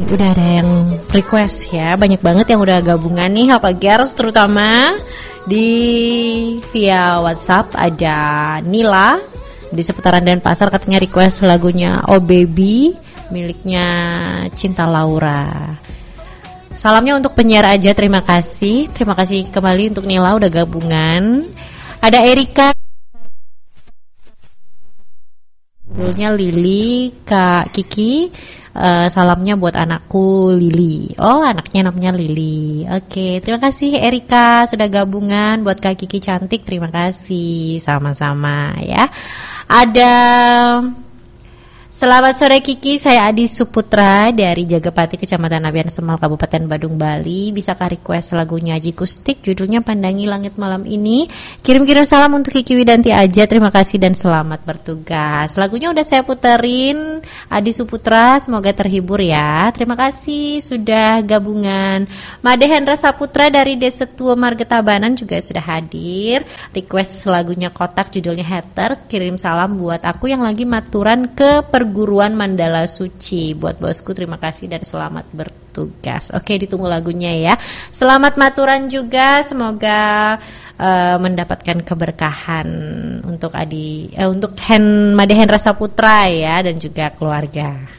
udah ada yang request ya. Banyak banget yang udah gabungan nih Hapa Girls, terutama di via WhatsApp. Ada Nila di seputaran Denpasar katanya request lagunya Oh Baby miliknya Cinta Laura. Salamnya untuk penyiar aja, terima kasih. Terima kasih kembali untuk Nila udah gabungan. Ada Erika, dulunya Lili, Kak Kiki. Salamnya buat anakku Lili. Oh, anaknya namanya Lili. Oke, terima kasih Erika sudah gabungan. Buat Kak Kiki cantik, terima kasih. Sama-sama ya. Ada selamat sore Kiki, saya Adi Suputra dari Jagapati, Kecamatan Abian Semal, Kabupaten Badung, Bali. Bisakah request lagunya Aji Kustik, judulnya Pandangi Langit Malam Ini? Kirim-kirim salam untuk Kiki Widanti aja, terima kasih dan selamat bertugas. Lagunya udah saya puterin, Adi Suputra, semoga terhibur ya. Terima kasih sudah gabungan. Made Hendra Saputra dari Desa Tua Margetabanan juga sudah hadir. Request lagunya Kotak, judulnya Haters. Kirim salam buat aku yang lagi maturan ke Perguruan Mandala Suci. Buat bosku terima kasih dan selamat bertugas. Oke, ditunggu lagunya ya. Selamat maturan juga, semoga mendapatkan keberkahan untuk Made Hendra Saputra ya, dan juga keluarga.